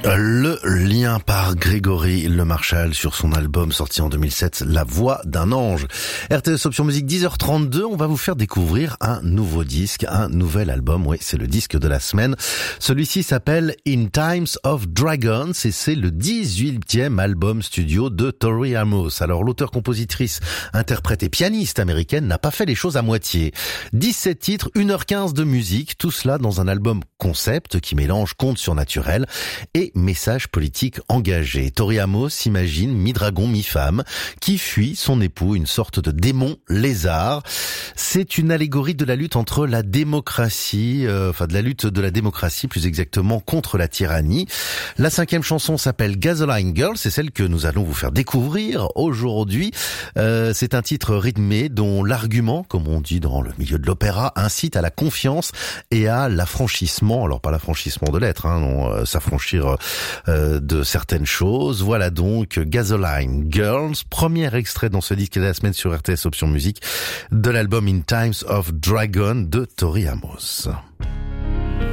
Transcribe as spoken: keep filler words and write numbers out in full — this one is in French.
Le lien par Grégory Le Marchal sur son album sorti en deux mille sept, La Voix d'un ange. R T S Option Musique, dix heures trente-deux, on va vous faire découvrir un nouveau disque, un nouvel album. Oui, c'est le disque de la semaine. Celui-ci s'appelle In Times of Dragons et c'est le dix-huitième album studio de Tori Amos. Alors l'auteur, compositrice, interprète et pianiste américaine n'a pas fait les choses à moitié. dix-sept titres, une heure quinze de musique, tout cela dans un album concept qui mélange contes surnaturels et message politique engagé. Tori Amos s'imagine mi-dragon, mi-femme, qui fuit son époux, une sorte de démon lézard. C'est une allégorie de la lutte entre la démocratie, euh, enfin de la lutte de la démocratie plus exactement contre la tyrannie. La cinquième chanson s'appelle Gasoline Girl, c'est celle que nous allons vous faire découvrir aujourd'hui. Euh, c'est un titre rythmé dont l'argument, comme on dit dans le milieu de l'opéra, incite à la confiance et à l'affranchissement. Alors pas l'affranchissement de l'être, hein, non, euh, s'affranchir euh, de certaines choses. Voilà donc Gasoline Girls, premier extrait dans ce disque de la semaine sur R T S Option Musique de l'album In Times of Dragon de Tori Amos.